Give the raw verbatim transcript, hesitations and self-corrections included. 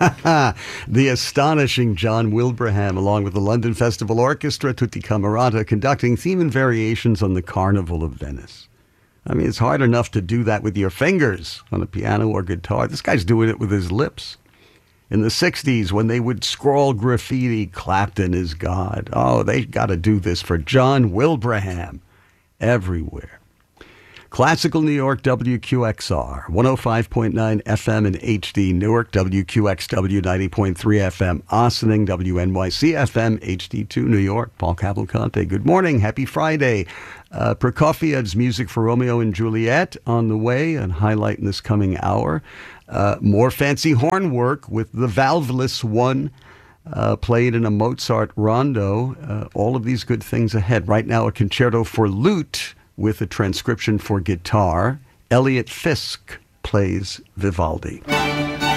The astonishing John Wilbraham, along with the London Festival Orchestra, Tutti Camerata, conducting theme and variations on the Carnival of Venice. I mean, it's hard enough to do that with your fingers on a piano or guitar. This guy's doing it with his lips. In the sixties, when they would scrawl graffiti, Clapton is God. Oh, they got to do this for John Wilbraham everywhere. Classical New York, W Q X R, one oh five point nine F M in H D, Newark, W Q X W, ninety point three F M, Ossining, W N Y C F M, H D two, New York. Paul Cavalcante, good morning, happy Friday. Uh, Prokofiev's Music for Romeo and Juliet on the way, and highlight in this coming hour. Uh, more fancy horn work with the Valveless One, uh, played in a Mozart rondo. Uh, all of these good things ahead. Right now, a concerto for lute with a transcription for guitar. Elliot Fisk plays Vivaldi.